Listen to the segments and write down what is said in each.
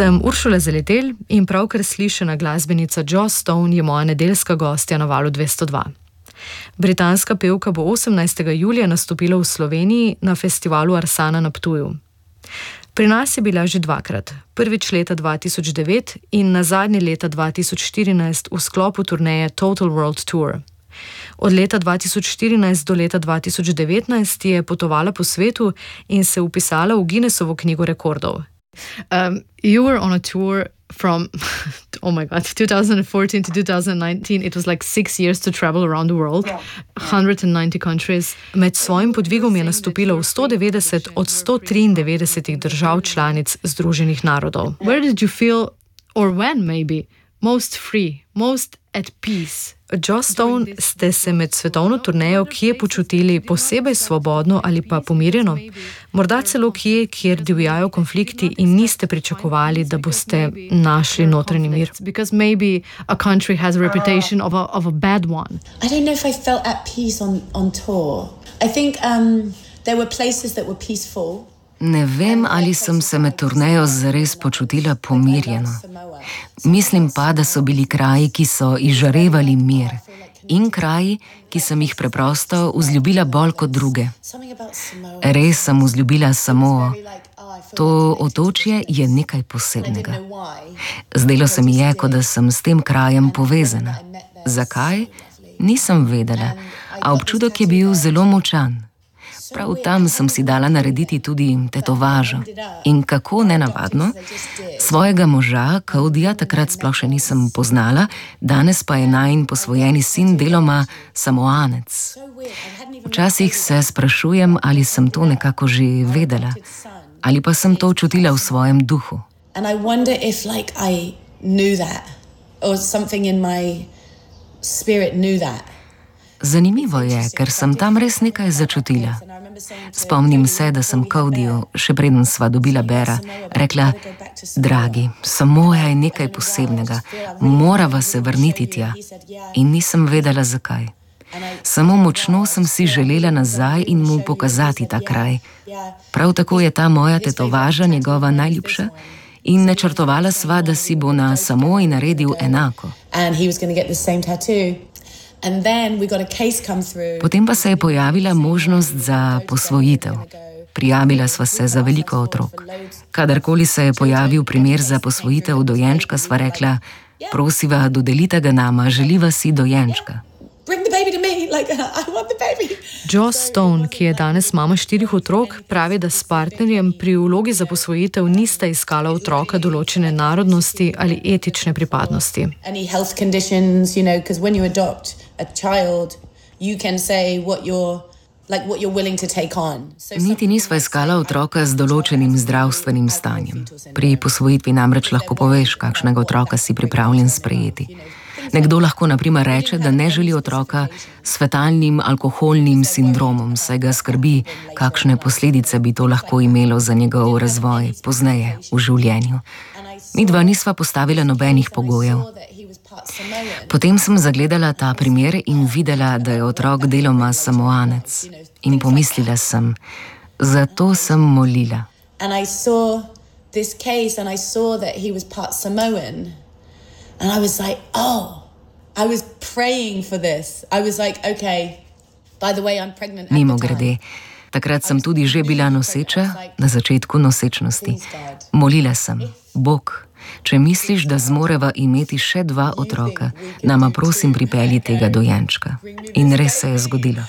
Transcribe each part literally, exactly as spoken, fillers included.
Sem Uršula Zaletelj in pravkar slišana glasbenica Joss Stone je moja nedeljska gostja na Valu dvesto dva. Britanska pevka bo osemnajstega julija nastopila v Sloveniji na festivalu Arsana na Ptuju. Pri nas je bila že dvakrat, prvič leta dva tisoč devet in nazadnje leta dva tisoč štirinajst v sklopu turneje Total World Tour. Od leta dva tisoč štirinajst do leta dva tisoč devetnajst je potovala po svetu in se vpisala v Guinnessovo knjigo rekordov. Um, you were on a tour from, oh my god, twenty fourteen to twenty nineteen. It was like six years to travel around the world, one hundred ninety countries. Med svojim podvigom je nastopila v sto devetdeset od sto triindevetdeset držav članic Združenih narodov. Where did you feel, or when maybe, most free, most at peace? Joss Stone, ste se med svetovno turnejo kje počutili posebej svobodno ali pa pomirjeno? Morda celo kje, kjer divjajo konflikti in niste pričakovali, da boste našli notranji mir? Because maybe a country has a reputation of a, of a bad one. I don't know if I felt at peace on, on tour. I think um, there were places that were peaceful. Ne vem, ali sem se med turnejo zares počutila pomirjeno. Mislim pa, da so bili kraji, ki so izžarevali mir, in kraji, ki sem jih preprosto vzljubila bolj kot druge. Res sem vzljubila Samoo. To otočje je nekaj posebnega. Zdelo se mi je, kot da sem s tem krajem povezana. Zakaj? Nisem vedela, a občutek je bil zelo močan. Prav tam sem si dala narediti tudi tetovažo. In kako nenavadno, svojega moža, Codyja, takrat sploh še nisem poznala, danes pa je najin posvojeni sin deloma Samoanec. Včasih se sprašujem, ali sem to nekako že vedela, ali pa sem to čutila v svojem duhu. And I wonder if like I knew that, or something in my spirit knew that. Zanimivo je, ker sem tam res nekaj začutila. Spomnim se, da sem Codyju, še preden sva dobila Bera, rekla: dragi, Samoa je nekaj posebnega, morava se vrniti tja. In nisem vedela zakaj. Samo močno sem si želela nazaj in mu pokazati ta kraj. Prav tako je ta moja tetovaža njegova najljubša in načrtovala sva, da si bo na Samoi naredil enako. Potem pa se je pojavila možnost za posvojitev. Prijavila sva se za veliko otrok. Kadarkoli se je pojavil primer za posvojitev dojenčka, sva rekla: prosiva, dodelite ga nama, želiva si dojenčka. Joss Stone, ki je danes mama štirih otrok, pravi, da s partnerjem pri vlogi za posvojitev nista iskala otroka določene narodnosti ali etične pripadnosti. Niti nisva iskala otroka z določenim zdravstvenim stanjem. Pri posvojitvi namreč lahko poveš, kakšnega otroka si pripravljen sprejeti. Nekdo lahko na primer reče, da ne želi otroka s fetalnim alkoholnim sindromom, saj ga skrbi, kakšne posledice bi to lahko imelo za njegov razvoj pozneje v življenju. Midva nisva postavila nobenih pogojev. Potem sem zagledala ta primer in videla, da je otrok deloma Samoanec. In pomislila sem, zato sem molila. And I saw this case and I saw that he was part Samoan. And I was like, oh, I was praying for this. I was like, okay, by the way, I'm pregnant at the time. Mimogrede, takrat sem tudi že bila noseča, na začetku nosečnosti. Molila sem: Bog, če misliš, da zmoreva imeti še dva otroka, nama prosim pripelji tega dojenčka. In res se je zgodilo.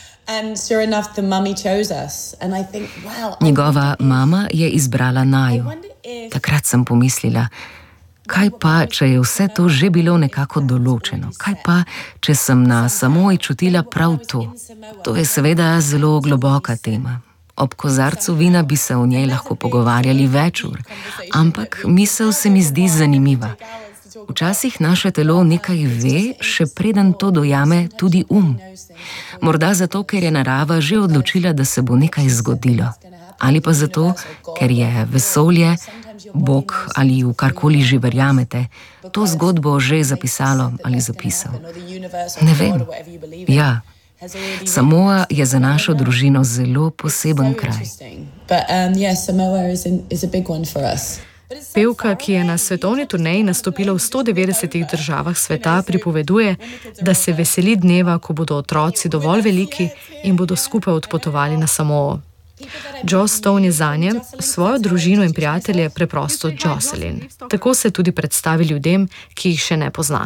Njegova mama je izbrala naju. Takrat sem pomislila, kaj pa, če je vse to že bilo nekako določeno? Kaj pa, če sem na Samoi čutila prav to? To je seveda zelo globoka tema. Ob kozarcu vina bi se o njej lahko pogovarjali več ur, ampak misel se mi zdi zanimiva. Včasih naše telo nekaj ve, še preden to dojame tudi um. Morda zato, ker je narava že odločila, da se bo nekaj zgodilo. Ali pa zato, ker je vesolje, Bog ali v karkoli že verjamete, to zgodbo že zapisalo ali zapisal. Ne vem. Ja, Samoa je za našo družino zelo poseben kraj. Pevka, ki je na svetovni turneji nastopila v sto devetdesetih državah sveta, pripoveduje, da se veseli dneva, ko bodo otroci dovolj veliki in bodo skupaj odpotovali na Samoo. Joss Stone je zanje, svojo družino in prijatelje preprosto Jocelyn. Tako se tudi predstavi ljudem, ki jih še ne pozna.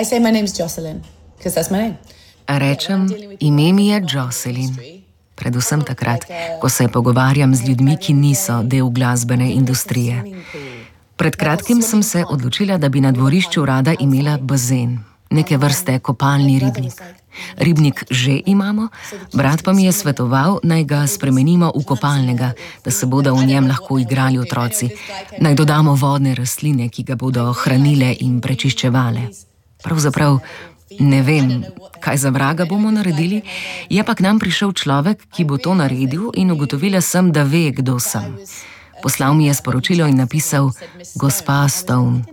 Rečem, ime mi je Jocelyn. Predvsem takrat, ko se pogovarjam z ljudmi, ki niso del glasbene industrije. Pred kratkim sem se odločila, da bi na dvorišču rada imela bazen, neke vrste kopalni ribnik. Ribnik že imamo, brat pa mi je svetoval, naj ga spremenimo v kopalnega, da se bodo v njem lahko igrali otroci, naj dodamo vodne rastline, ki ga bodo hranile in prečiščevale. Pravzaprav ne vem, kaj za vraga bomo naredili, je pa k nam prišel človek, ki bo to naredil, in ugotovila sem, da ve, kdo sem. Poslal mi je sporočilo in napisal gospa Stone.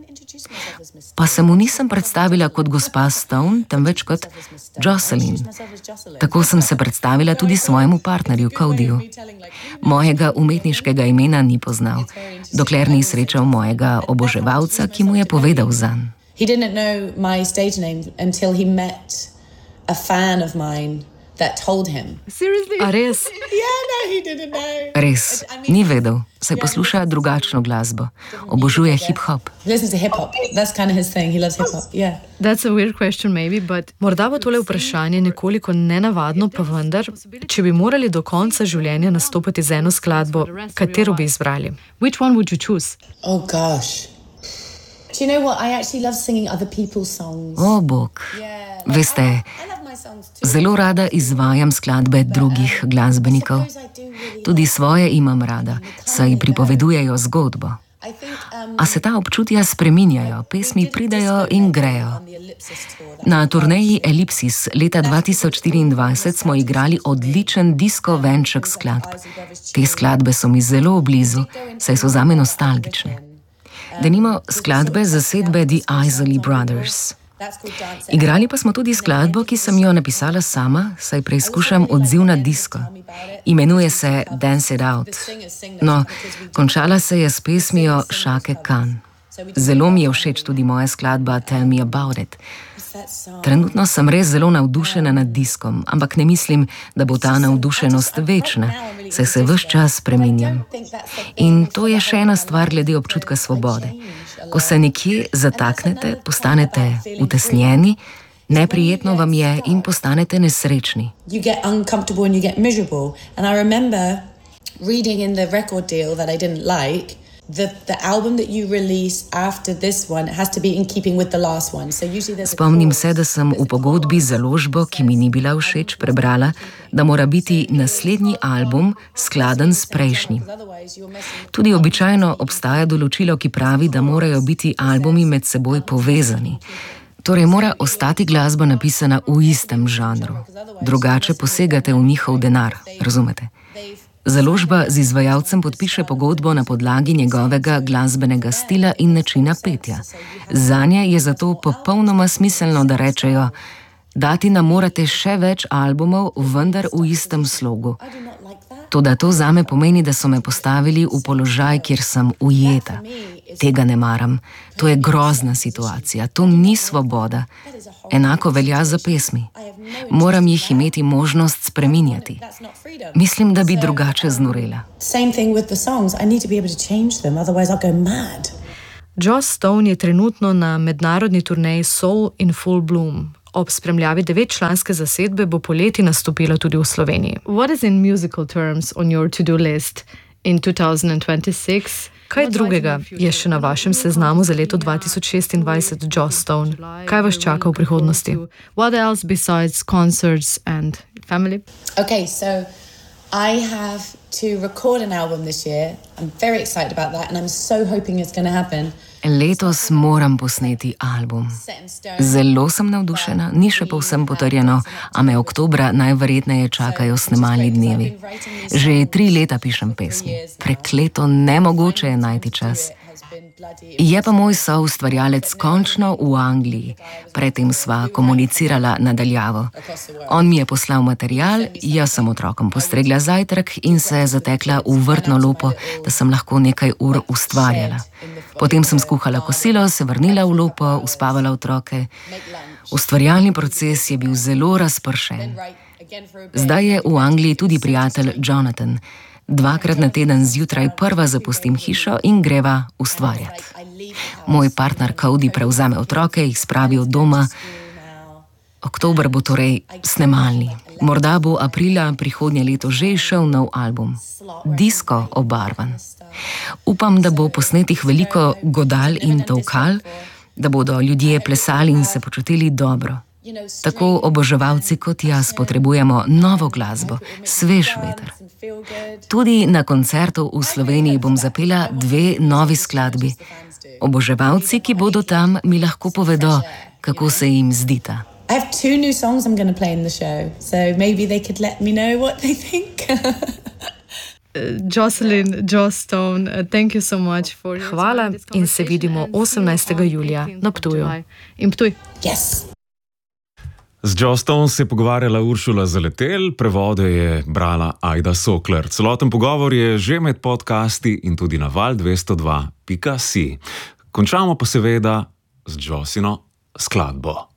Pa se mu nisem predstavila kot gospa Stone, temveč kot Jocelyn. Tako sem se predstavila tudi svojemu partnerju, Codyju. Mojega umetniškega imena ni poznal, dokler ni srečal mojega oboževalca, ki mu je povedal zanj. He didn't know my stage name until he met a fan of mine that told him. Seriously? A res? Yeah, no, he didn't know. Res, ni vedel, saj posluša drugačno glasbo. Obožuje hip-hop. He listens to hip-hop. That's kind of his thing. He loves hip-hop, yeah. That's a weird question maybe, but morda bo tole vprašanje nekoliko nenavadno, pa vendar, če bi morali do konca življenja nastopati z eno skladbo, katero bi izbrali? Which one would you choose? Oh gosh. Do you know what? I actually love singing other people's songs. O, Bog. Veste, zelo rada izvajam skladbe drugih glasbenikov. Tudi svoje imam rada, saj pripovedujejo zgodbo. A se ta občutja spreminjajo, pesmi pridejo in grejo. Na turneji Ellipsis leta dva tisoč štiriindvajset smo igrali odličen disko venček skladb. Te skladbe so mi zelo blizu, saj so zame nostalgične. Denimo skladbe zasedbe The Isley Brothers. Igrali pa smo tudi skladbo, ki sem jo napisala sama, saj preizkušam odziv na disko. Imenuje se Dance It Out. No, končala se je s pesmijo Chaka Khan. Zelo mi je všeč tudi moja skladba Tell Me About It. Trenutno sem res zelo navdušena nad diskom, ampak ne mislim, da bo ta navdušenost večna, saj se ves čas spreminjam. In to je še ena stvar glede občutka svobode. Ko se nekje zataknete, postanete utesnjeni, neprijetno vam je in postanete nesrečni. You get uncomfortable and you get miserable. And I remember reading in the record deal that I didn't like, The, the album that you release after this one has to be in keeping with the last one. So usually there's a Spomnim se, da sem v pogodbi z založbo, ki mi ni bila všeč, prebrala, da mora biti naslednji album skladen s prejšnjim. Tudi običajno obstaja določilo, ki pravi, da morajo biti albumi med seboj povezani. Torej mora ostati glasba napisana v istem žanru. Drugače posegate v njihov denar, razumete? Založba z izvajalcem podpiše pogodbo na podlagi njegovega glasbenega stila in načina petja. Zanje je zato popolnoma smiselno, da rečejo, dati nam morate še več albumov, vendar v istem slogu. Toda to zame pomeni, da so me postavili v položaj, kjer sem ujeta. Tega ne maram. To je grozna situacija. To ni svoboda. Enako velja za pesmi. Moram jih imeti možnost spreminjati. Mislim, da bi drugače znorela. Joss Stone je trenutno na mednarodni turneji Soul in Full Bloom. Ob spremljavi devetčlanske zasedbe bo poleti nastopila tudi v Sloveniji. What is in musical terms on your to-do list in two thousand twenty-six? Kaj drugega je še na vašem seznamu za leto dva tisoč šestindvajset, Joss Stone? Kaj vas čaka v prihodnosti? What else besides concerts and family? Okay, so I have to record an album this year. I'm very excited about that and I'm so hoping it's going to happen. Letos moram posneti album. Zelo sem navdušena, ni še povsem potrjeno, a me oktobra najverjetneje čakajo snemalni dnevi. Že tri leta pišem pesmi. Prekleto nemogoče je najti čas. Je pa moj soustvarjalec končno v Angliji. Predtem sva komunicirala nadaljavo. On mi je poslal material, jaz sem otrokom postregla zajtrk in se zatekla v vrtno lopo, da da sem lahko nekaj ur ustvarjala. Potem sem skuhala kosilo, se vrnila v lopo, uspavala otroke. Ustvarjalni proces je bil zelo razpršen. Zdaj je v Angliji tudi prijatelj Jonathan. Dvakrat na teden zjutraj prva zapustim hišo in greva ustvarjati. Moj partner Cody prevzame otroke, jih spravi od doma. Oktober bo torej snemalni. Morda bo aprila prihodnje leto že šel nov album. Disko obarvan. Upam, da bo posnetih veliko godal in tolkal, da bodo ljudje plesali in se počutili dobro. Tako oboževalci kot jaz potrebujemo novo glasbo, svež veter. Tudi na koncertu v Sloveniji bom zapela dve novi skladbi. Oboževalci, ki bodo tam, mi lahko povedo, kako se jim zdita. I have two new songs I'm going to play in the show, so maybe they could let me know what they think. Jocelyn, Joss Stone, thank you so much for your Hvala in se vidimo osemnajstega julija na Ptuju. In Ptuj. Yes. Z Joss Stone se je pogovarjala Uršula Zaletel, prevode je brala Ajda Sokler. Celoten pogovor je že med podcasti in tudi na val dvesto dva pika si. Končamo pa seveda z Jossino skladbo.